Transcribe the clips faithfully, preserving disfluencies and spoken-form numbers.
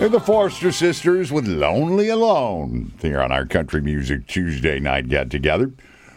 They're the Forrester Sisters with Lonely Alone here on our Country Music Tuesday night get-together.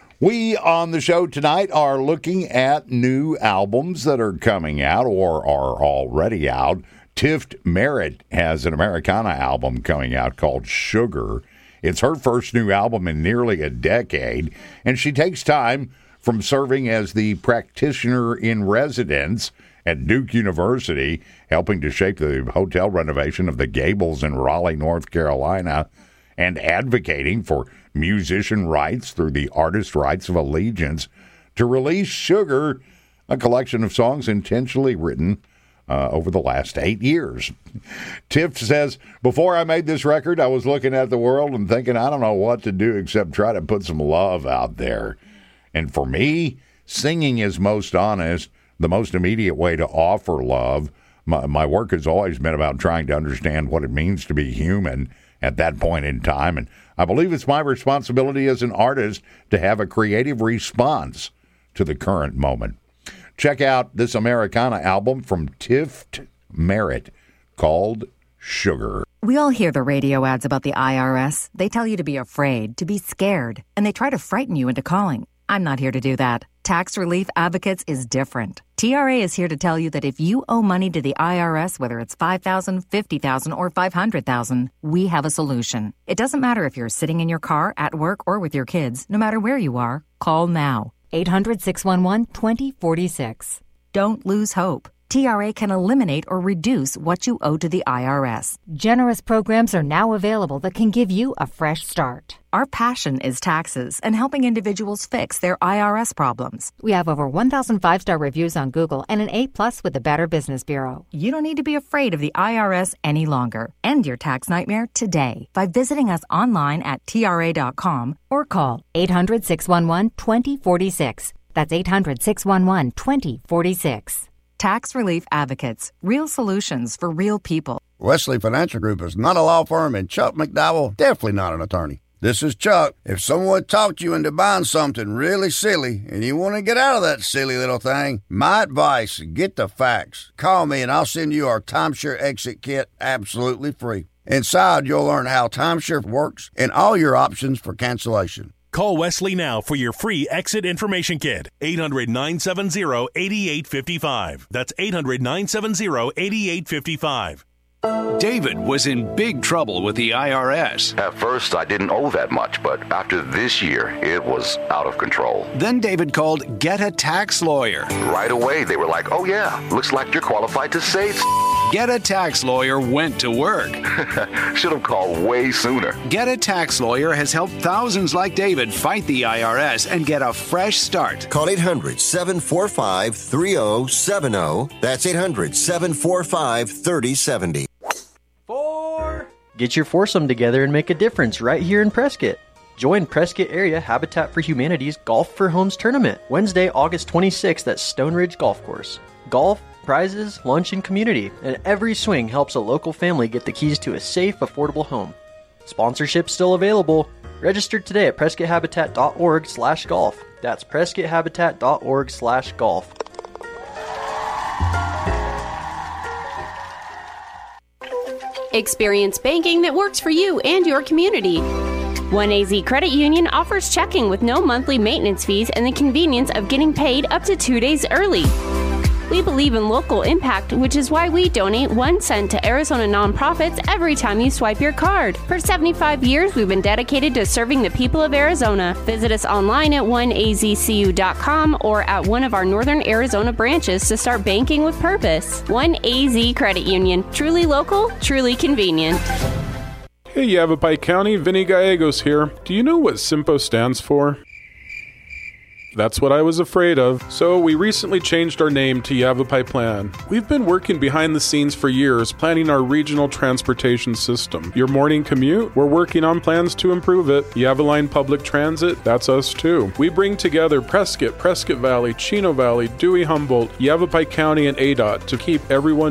We on the show tonight are looking at new albums that are coming out or are already out. Tiff Merritt has an Americana album coming out called Sugar. It's her first new album in nearly a decade, and she takes time from serving as the practitioner in residence at Duke University, helping to shape the hotel renovation of the Gables in Raleigh, North Carolina, and advocating for musician rights through the Artist Rights of Allegiance, to release Sugar, a collection of songs intentionally written uh, over the last eight years. Tiff says, before I made this record, I was looking at the world and thinking, I don't know what to do except try to put some love out there. And for me, singing is most honest, the most immediate way to offer love. My, my work has always been about trying to understand what it means to be human at that point in time. And I believe it's my responsibility as an artist to have a creative response to the current moment. Check out this Americana album from Tiff Merritt called Sugar. We all hear the radio ads about the I R S. They tell you to be afraid, to be scared, and they try to frighten you into calling. I'm not here to do that. Tax Relief Advocates is different. T R A is here to tell you that if you owe money to the I R S, whether it's five thousand dollars, fifty thousand dollars, or five hundred thousand dollars, we have a solution. It doesn't matter if you're sitting in your car, at work, or with your kids. No matter where you are, call now. eight hundred, six one one, two zero four six. Don't lose hope. T R A can eliminate or reduce what you owe to the I R S. Generous programs are now available that can give you a fresh start. Our passion is taxes and helping individuals fix their I R S problems. We have over one thousand five-star reviews on Google and an A plus with the Better Business Bureau. You don't need to be afraid of the I R S any longer. End your tax nightmare today by visiting us online at T R A dot com or call eight hundred, six one one, two zero four six. That's eight hundred, six one one, two zero four six. Tax Relief Advocates. Real solutions for real people. Wesley Financial Group is not a law firm, and Chuck McDowell definitely not an attorney. This is Chuck. If someone talked you into buying something really silly and you want to get out of that silly little thing, my advice, get the facts. Call me and I'll send you our timeshare exit kit absolutely free. Inside, you'll learn how timeshare works and all your options for cancellation. Call Wesley now for your free exit information kit. eight hundred, nine seven zero, eight eight five five. That's eight hundred, nine seven zero, eight eight five five. David was in big trouble with the I R S. At first, I didn't owe that much, but after this year, it was out of control. Then David called Get a Tax Lawyer. Right away, they were like, oh yeah, looks like you're qualified to say it. Get a Tax Lawyer went to work. Should have called way sooner. Get a Tax Lawyer has helped thousands like David fight the I R S and get a fresh start. Call eight hundred, seven four five, three zero seven zero. That's eight hundred, seven four five, three zero seven zero. Four. Get your foursome together and make a difference right here in Prescott. Join Prescott Area Habitat for Humanity's Golf for Homes Tournament, Wednesday, August twenty-sixth at Stone Ridge Golf Course. Golf, prizes, lunch, and community, and every swing helps a local family get the keys to a safe, affordable home. Sponsorship still available. Register today at prescotthabitat.org slash golf. That's prescotthabitat.org slash golf. Experience banking that works for you and your community. one A Z Credit Union offers checking with no monthly maintenance fees and the convenience of getting paid up to two days early. We believe in local impact, which is why we donate one cent to Arizona nonprofits every time you swipe your card. For seventy-five years, we've been dedicated to serving the people of Arizona. Visit us online at one A Z C U dot com or at one of our Northern Arizona branches to start banking with purpose. one A Z Credit Union. Truly local, truly convenient. Hey, Yavapai County, Vinny Gallegos here. Do you know what SIMPO stands for? That's what I was afraid of. So we recently changed our name to Yavapai Plan. We've been working behind the scenes for years, planning our regional transportation system. Your morning commute? We're working on plans to improve it. Yavaline Public Transit? That's us too. We bring together Prescott, Prescott Valley, Chino Valley, Dewey Humboldt, Yavapai County, and A D O T to keep everyone